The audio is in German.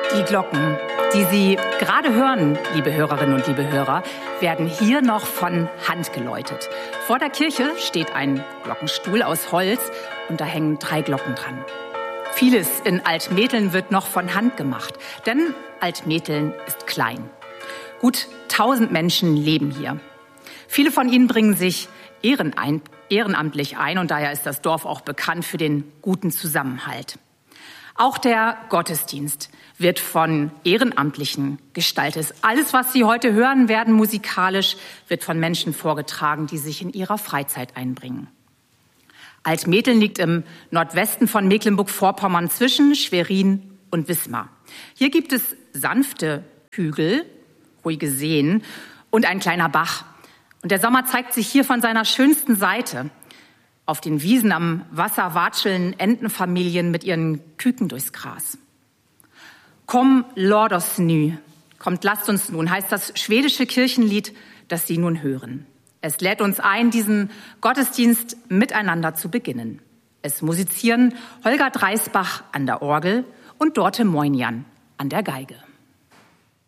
Die Glocken, die Sie gerade hören, liebe Hörerinnen und liebe Hörer, werden hier noch von Hand geläutet. Vor der Kirche steht ein Glockenstuhl aus Holz und da hängen 3 Glocken dran. Vieles in Altmetteln wird noch von Hand gemacht, denn Altmetteln ist klein. Gut 1000 Menschen leben hier. Viele von ihnen bringen sich ehrenamtlich ein und daher ist das Dorf auch bekannt für den guten Zusammenhalt. Auch der Gottesdienst wird von Ehrenamtlichen gestaltet. Alles, was Sie heute hören werden, musikalisch, wird von Menschen vorgetragen, die sich in ihrer Freizeit einbringen. Altmetteln liegt im Nordwesten von Mecklenburg-Vorpommern zwischen Schwerin und Wismar. Hier gibt es sanfte Hügel, ruhige Seen und ein kleiner Bach. Und der Sommer zeigt sich hier von seiner schönsten Seite. Auf den Wiesen am Wasser watscheln Entenfamilien mit ihren Küken durchs Gras. Komm, låt oss nu, kommt, lasst uns nun, heißt das schwedische Kirchenlied, das Sie nun hören. Es lädt uns ein, diesen Gottesdienst miteinander zu beginnen. Es musizieren Holger Dreisbach an der Orgel und Dorte Moinian an der Geige.